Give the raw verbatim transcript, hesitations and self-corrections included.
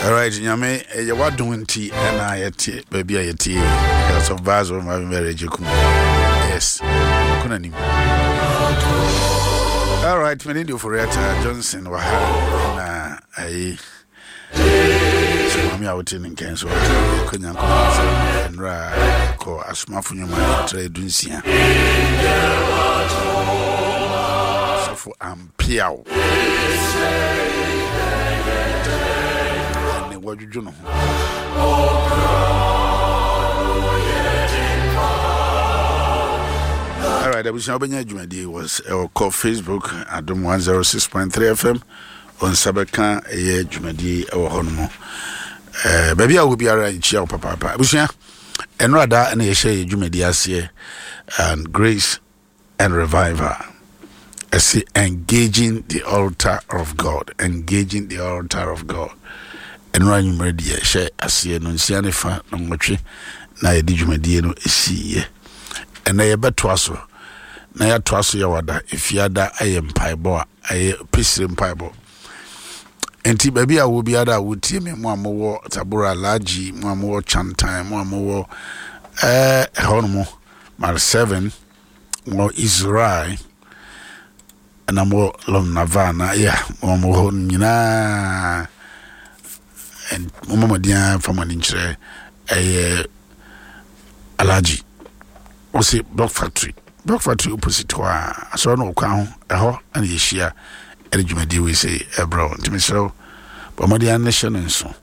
All right, nyame e what doing tea and I tea baby I tea because of bars of my marriage. Yes. Kunani. All right, we need you for Johnson wa na ai Mami out in Kenzo, Kunyan and Ra, call a small for your mind, trade Dunsia. So for Ampiao. And what you know? All right, I was having a Jumadi was our call Facebook at the one oh six point three F M. On Sabaka, a year Jumadi or Honomo. Uh, baby, I will be around Chia Papa. Busia, and rather, and a share Jumadiasia and grace and revival. I see engaging the altar of God, engaging the altar of God. And when you ready, share I see an Uncianifa, no much, na a Dijumadiano is see. And I bet twasso. Na twasso yawada, if yada I am piebo, I piece in piebo. Enti baby I will be other would team me more more tabura laji more more chantan more more eh honomo mar seven more Israel and I'm more long Navana yeah more more nina and mama dia from an inch eh alaji o say block factory block factory opposite to a so no kwa ho and ye share Ejumadi we say, eh, bro, to me so, but my dear nation and so.